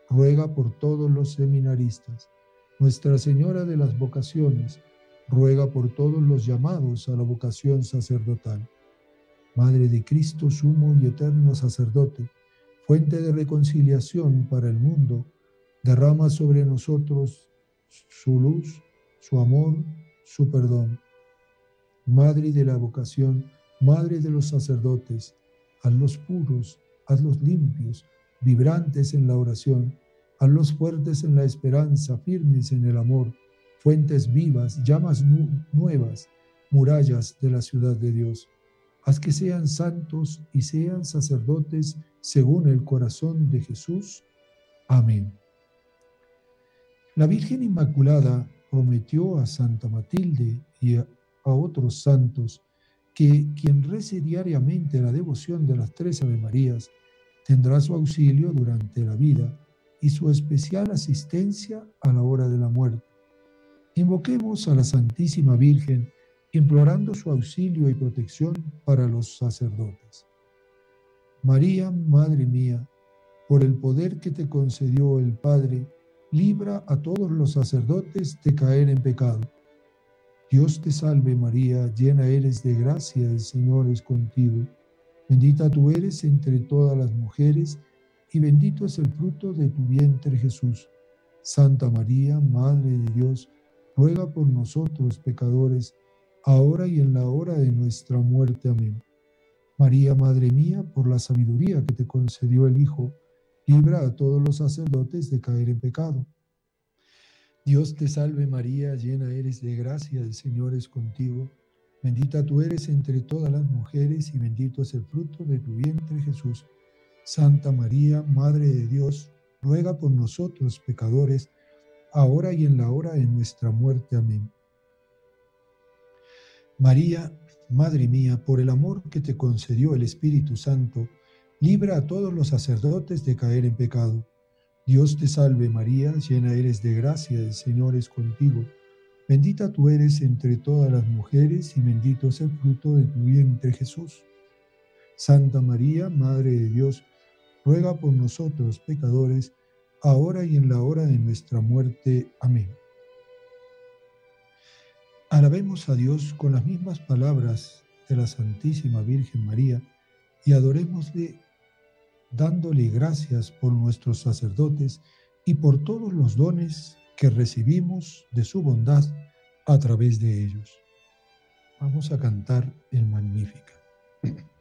ruega por todos los seminaristas. Nuestra Señora de las Vocaciones, ruega por todos los llamados a la vocación sacerdotal. Madre de Cristo, sumo y eterno sacerdote, fuente de reconciliación para el mundo, derrama sobre nosotros su luz, su amor, su perdón. Madre de la vocación, Madre de los sacerdotes, hazlos puros, hazlos limpios, vibrantes en la oración, hazlos fuertes en la esperanza, firmes en el amor, fuentes vivas, llamas nuevas, murallas de la ciudad de Dios. Haz que sean santos y sean sacerdotes según el corazón de Jesús. Amén. La Virgen Inmaculada prometió a Santa Matilde y a otros santos que quien rece diariamente la devoción de las 3 Ave Marías tendrá su auxilio durante la vida y su especial asistencia a la hora de la muerte. Invoquemos a la Santísima Virgen implorando su auxilio y protección para los sacerdotes. María, Madre mía, por el poder que te concedió el Padre, libra a todos los sacerdotes de caer en pecado. Dios te salve María, llena eres de gracia, el Señor es contigo. Bendita tú eres entre todas las mujeres, y bendito es el fruto de tu vientre Jesús. Santa María, Madre de Dios, ruega por nosotros pecadores, ahora y en la hora de nuestra muerte. Amén. María, Madre mía, por la sabiduría que te concedió el Hijo, libra a todos los sacerdotes de caer en pecado. Dios te salve María, llena eres de gracia, el Señor es contigo. Bendita tú eres entre todas las mujeres y bendito es el fruto de tu vientre Jesús. Santa María, Madre de Dios, ruega por nosotros pecadores, ahora y en la hora de nuestra muerte. Amén. María, Madre mía, por el amor que te concedió el Espíritu Santo, libra a todos los sacerdotes de caer en pecado. Dios te salve María, llena eres de gracia, el Señor es contigo. Bendita tú eres entre todas las mujeres y bendito es el fruto de tu vientre Jesús. Santa María, Madre de Dios, ruega por nosotros pecadores, ahora y en la hora de nuestra muerte. Amén. Alabemos a Dios con las mismas palabras de la Santísima Virgen María y adorémosle dándole gracias por nuestros sacerdotes y por todos los dones que recibimos de su bondad a través de ellos. Vamos a cantar el Magnificat.